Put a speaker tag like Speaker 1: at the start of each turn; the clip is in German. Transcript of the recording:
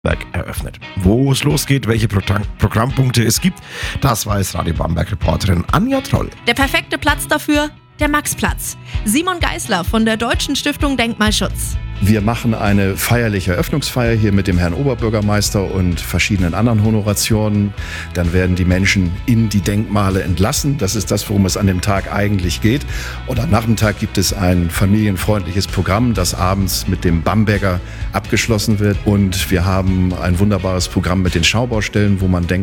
Speaker 1: eröffnet. Wo es losgeht, welche Programmpunkte es gibt, das weiß Radio Bamberg-Reporterin Anja Troll.
Speaker 2: Der perfekte Platz dafür? Der Maxplatz. Simon Geisler von der Deutschen Stiftung Denkmalschutz.
Speaker 3: Wir machen eine feierliche Eröffnungsfeier hier mit dem Herrn Oberbürgermeister und verschiedenen anderen Honorationen. Dann werden die Menschen in die Denkmale entlassen. Das ist das, worum es an dem Tag eigentlich geht. Und am Nachmittag gibt es ein familienfreundliches Programm, das abends mit dem Bamberger abgeschlossen wird. Und wir haben ein wunderbares Programm mit den Schaubaustellen, wo man